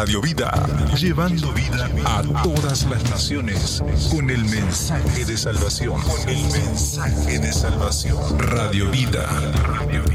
Radio Vida, llevando vida a todas las naciones con el mensaje de salvación. Radio Vida.